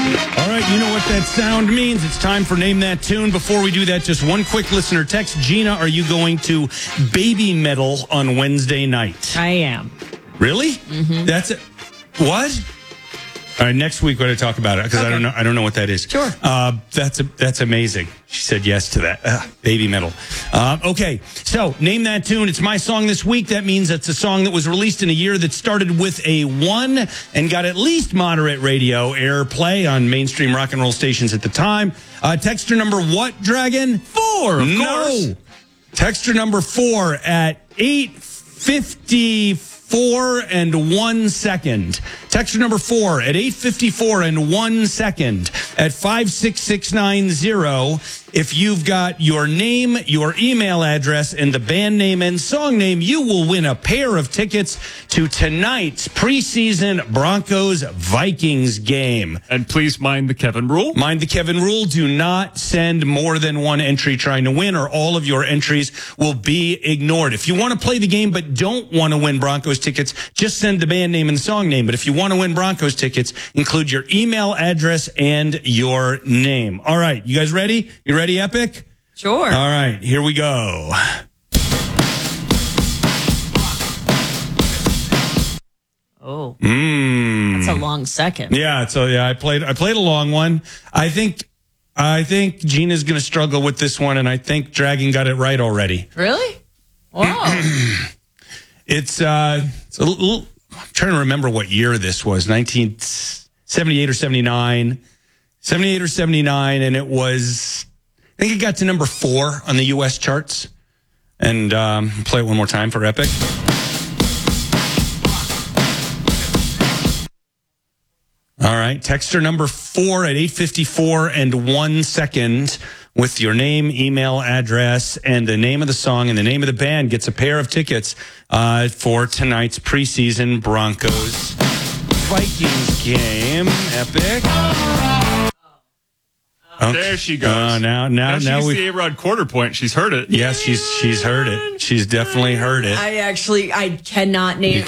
All right, you know what that sound means. It's time for Name That Tune. Before we do that, just one quick listener text. Gina, are you going to Baby Metal on Wednesday night? I am. Really? Mm-hmm. That's it. What? All right, next week we're going to talk about it because I don't know what that is. Sure. That's amazing. She said yes to that. Baby Metal. Okay, so Name That Tune. It's my song this week. That means it's a song that was released in a year that started with a 1 and got at least moderate radio airplay on mainstream rock and roll stations at the time. Texture number what, Dragon? 4, of course. No. Texture number 4 at 8:54 and 1 second. Texture number 4 at 8:54 and 1 second at 56690. If you've got your name, your email address, and the band name and song name, you will win a pair of tickets to tonight's preseason Broncos-Vikings game. And please mind the Kevin rule. Mind the Kevin rule. Do not send more than one entry trying to win, or all of your entries will be ignored. If you want to play the game but don't want to win Broncos tickets, just send the band name and song name. But if you want to win Broncos tickets, include your email address and your name. All right, you guys ready? You ready, Epic? Sure. All right, here we go. Oh. That's a long second. Yeah, so I played a long one. I think Gina's going to struggle with this one, and I think Dragon got it right already. Really? Wow. It's a little, I'm trying to remember what year this was, 1978 or 79. 78 or 79, and it was, I think it got to number 4 on the U.S. charts. And play it one more time for Epic. All right, texture number 4 at 8:54 and 1 second with your name, email address, and the name of the song and the name of the band gets a pair of tickets for tonight's preseason Broncos-Vikings game. Epic. Okay. There she goes. Now we see A-Rod quarter point. She's heard it. Yes, she's heard it. She's definitely heard it. I cannot name.